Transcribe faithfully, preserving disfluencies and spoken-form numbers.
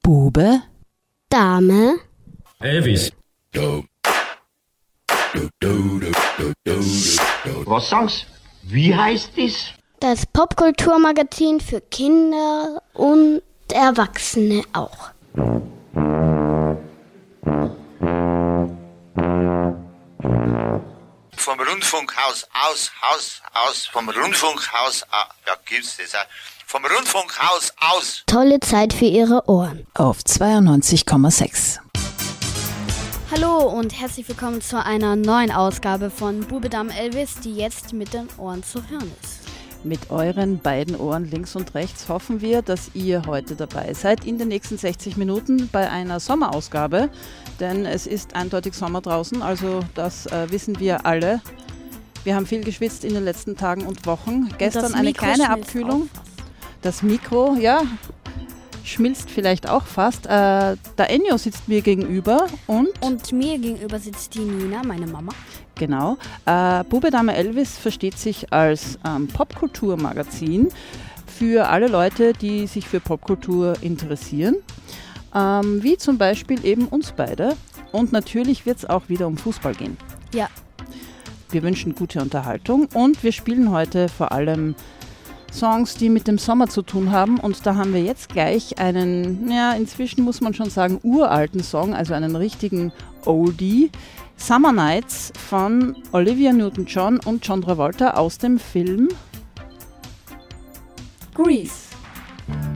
Bube, Dame, Elvis. Was sagst? Wie heißt das? das Popkulturmagazin für Kinder und Erwachsene auch. Vom Rundfunkhaus aus, Haus, aus, vom Rundfunkhaus, ah, ja, gibt's das auch. Vom Rundfunkhaus aus. Tolle Zeit für Ihre Ohren. auf zweiundneunzig Komma sechs. Hallo und herzlich willkommen zu einer neuen Ausgabe von Bube, Dame, Elvis, die jetzt mit den Ohren zu hören ist. Mit euren beiden Ohren links und rechts hoffen wir, dass ihr heute dabei seid in den nächsten sechzig Minuten bei einer Sommerausgabe, denn es ist eindeutig Sommer draußen, also das äh, wissen wir alle. Wir haben viel geschwitzt in den letzten Tagen und Wochen. Gestern eine kleine Abkühlung. Das Mikro, ja, schmilzt vielleicht auch fast. Äh, der Ennio sitzt mir gegenüber und... Und mir gegenüber sitzt die Nina, meine Mama. Genau. Äh, Bube, Dame, Elvis versteht sich als ähm, Popkulturmagazin für alle Leute, die sich für Popkultur interessieren. Ähm, wie zum Beispiel eben uns beide. Und natürlich wird es auch wieder um Fußball gehen. Ja. Wir wünschen gute Unterhaltung und wir spielen heute vor allem Songs, die mit dem Sommer zu tun haben. Und da haben wir jetzt gleich einen, ja, inzwischen muss man schon sagen, uralten Song, also einen richtigen Oldie. Summer Nights von Olivia Newton-John und John Travolta aus dem Film Grease.